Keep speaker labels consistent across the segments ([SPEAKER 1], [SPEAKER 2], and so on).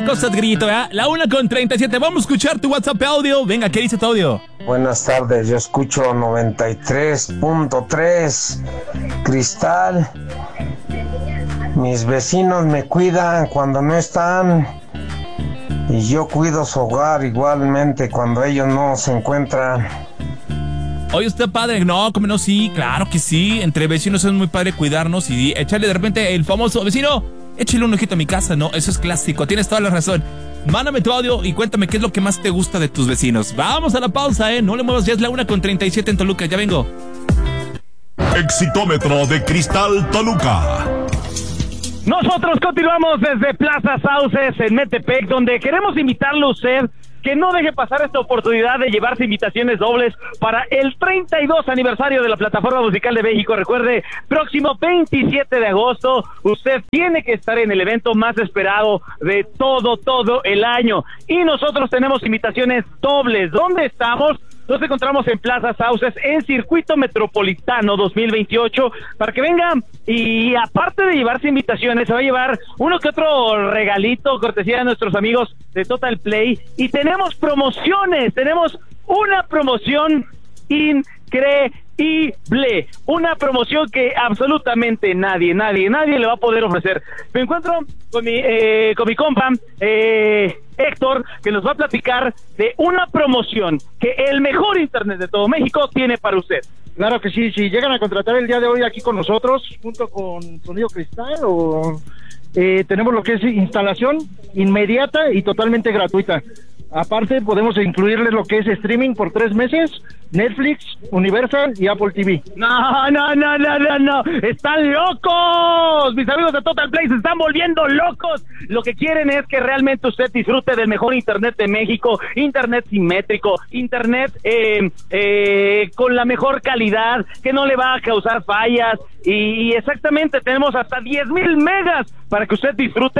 [SPEAKER 1] Qué cosas, grillito, ¿eh? La 1:37. Vamos a escuchar tu WhatsApp audio. Venga, ¿qué dice tu audio?
[SPEAKER 2] Buenas tardes, yo escucho 93.3 Cristal. Mis vecinos me cuidan cuando no están y yo cuido su hogar igualmente cuando ellos no se encuentran.
[SPEAKER 1] Oye, usted padre, no, como no, sí, claro que sí. Entre vecinos es muy padre cuidarnos y echarle de repente el famoso vecino, échale un ojito a mi casa, ¿no? Eso es clásico, tienes toda la razón. Mándame tu audio y cuéntame qué es lo que más te gusta de tus vecinos. Vamos a la pausa, no le muevas, ya es la 1:37 en Toluca, ya vengo.
[SPEAKER 3] Exitómetro de Cristal Toluca.
[SPEAKER 4] Nosotros continuamos desde Plaza Sauces en Metepec, donde queremos invitarlo a usted que no deje pasar esta oportunidad de llevarse invitaciones dobles para el 32 aniversario de la Plataforma Musical de México. Recuerde, próximo 27 de agosto, usted tiene que estar en el evento más esperado de todo el año. Y nosotros tenemos invitaciones dobles. ¿Dónde estamos? Nos encontramos en Plaza Sauces, en Circuito Metropolitano 2028, para que vengan y aparte de llevarse invitaciones, se va a llevar uno que otro regalito, cortesía de nuestros amigos de Total Play, y tenemos promociones, tenemos una promoción increíble, una promoción que absolutamente nadie le va a poder ofrecer. Me encuentro con mi compa Héctor, que nos va a platicar de una promoción que el mejor internet de todo México tiene para usted.
[SPEAKER 5] Claro que sí, si llegan a contratar el día de hoy aquí con nosotros, junto con Sonido Cristal, tenemos lo que es instalación inmediata y totalmente gratuita. Aparte, podemos incluirles lo que es streaming por 3 meses, Netflix, Universal y Apple TV.
[SPEAKER 4] No, están locos. Mis amigos de Total Play se están volviendo locos. Lo que quieren es que realmente usted disfrute del mejor internet de México, internet simétrico, internet con la mejor calidad, que no le va a causar fallas. Y exactamente, tenemos hasta 10,000 megas para que usted disfrute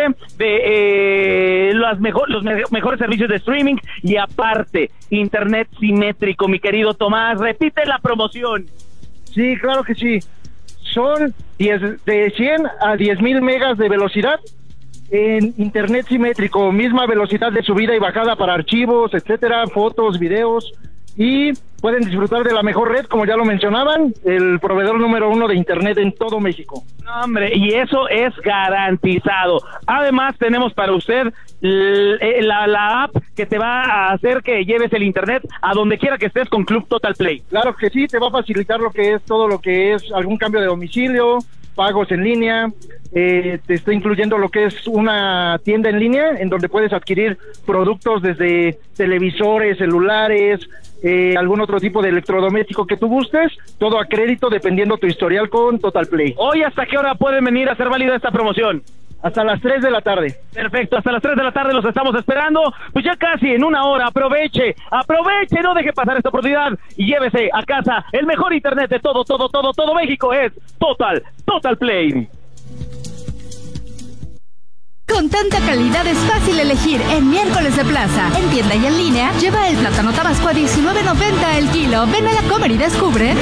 [SPEAKER 4] de los mejores servicios de streaming y aparte, internet simétrico. Mi querido Tomás, repite la promoción.
[SPEAKER 5] Sí, claro que sí. Son de 100 a 10,000 megas de velocidad en internet simétrico, misma velocidad de subida y bajada para archivos, etcétera, fotos, videos, y pueden disfrutar de la mejor red, como ya lo mencionaban, el proveedor número 1 de internet en todo México.
[SPEAKER 4] No, hombre, y eso es garantizado. Además, tenemos para usted la app que te va a hacer que lleves el internet a donde quiera que estés con Club Total Play.
[SPEAKER 5] Claro que sí, te va a facilitar lo que es todo lo que es algún cambio de domicilio, pagos en línea, te está incluyendo lo que es una tienda en línea en donde puedes adquirir productos desde televisores, celulares, algún otro tipo de electrodoméstico que tú gustes, todo a crédito dependiendo tu historial con Total Play.
[SPEAKER 4] ¿Hoy hasta qué hora pueden venir a hacer válida esta promoción?
[SPEAKER 5] Hasta las 3 de la tarde.
[SPEAKER 4] Perfecto, hasta las 3 de la tarde los estamos esperando. Pues ya casi en una hora, aproveche, no deje pasar esta oportunidad y llévese a casa el mejor internet de todo México. Es Total Play.
[SPEAKER 6] Con tanta calidad es fácil elegir en Miércoles de Plaza. En tienda y en línea, lleva el plátano tabasco a $19.90 el kilo. Ven a la Comer y descubre.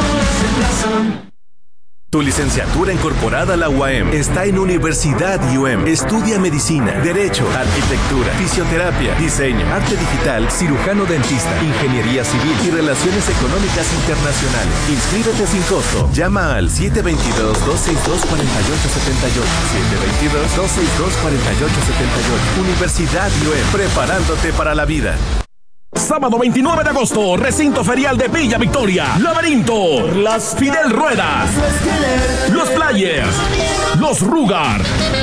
[SPEAKER 7] Tu licenciatura incorporada a la UAM está en Universidad UM. Estudia medicina, derecho, arquitectura, fisioterapia, diseño, arte digital, cirujano dentista, ingeniería civil y relaciones económicas internacionales. Inscríbete sin costo. Llama al 722-262-4878. 722-262-4878. Universidad UM, preparándote para la vida.
[SPEAKER 3] Sábado 29 de agosto, recinto ferial de Villa Victoria, Laberinto, las Fidel Ruedas, los Players, los Rugar.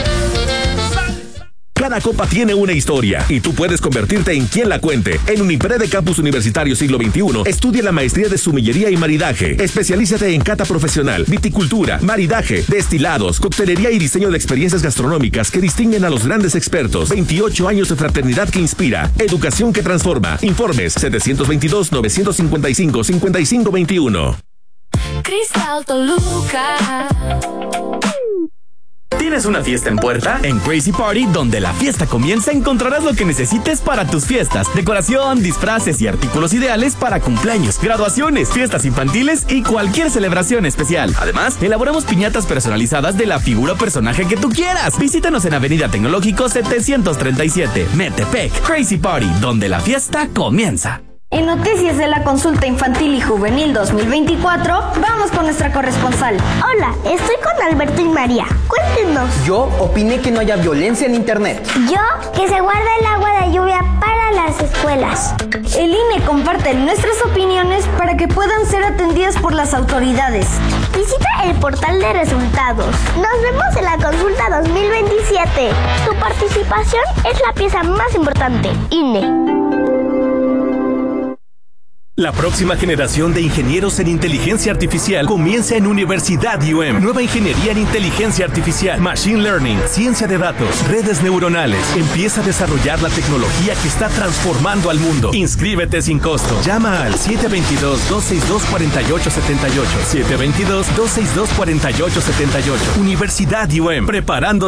[SPEAKER 3] Cada copa tiene una historia y tú puedes convertirte en quien la cuente. En Unipred de Campus Universitario Siglo XXI, estudia la maestría de sumillería y maridaje. Especialízate en cata profesional, viticultura, maridaje, destilados, coctelería y diseño de experiencias gastronómicas que distinguen a los grandes expertos. 28 años de fraternidad que inspira, educación que transforma. Informes 722-955-5521.
[SPEAKER 8] Cristal Toluca. ¿Tienes una fiesta en puerta? En Crazy Party, donde la fiesta comienza, encontrarás lo que necesites para tus fiestas. Decoración, disfraces y artículos ideales para cumpleaños, graduaciones, fiestas infantiles y cualquier celebración especial. Además, elaboramos piñatas personalizadas de la figura o personaje que tú quieras. Visítanos en Avenida Tecnológico 737, Metepec. Crazy Party, donde la fiesta comienza.
[SPEAKER 9] En Noticias de la Consulta Infantil y Juvenil 2024, vamos con nuestra corresponsal.
[SPEAKER 10] Hola, estoy con Alberto y María. Cuéntenos.
[SPEAKER 11] Yo opiné que no haya violencia en internet.
[SPEAKER 10] Yo, que se guarda el agua de lluvia para las escuelas.
[SPEAKER 9] El INE comparte nuestras opiniones para que puedan ser atendidas por las autoridades.
[SPEAKER 10] Visita el portal de resultados. Nos vemos en la Consulta 2027. Tu participación es la pieza más importante. INE.
[SPEAKER 7] La próxima generación de ingenieros en inteligencia artificial comienza en Universidad UM. Nueva ingeniería en inteligencia artificial, machine learning, ciencia de datos, redes neuronales. Empieza a desarrollar la tecnología que está transformando al mundo. Inscríbete sin costo. Llama al 722-262-4878. 722-262-4878. Universidad UM, preparándote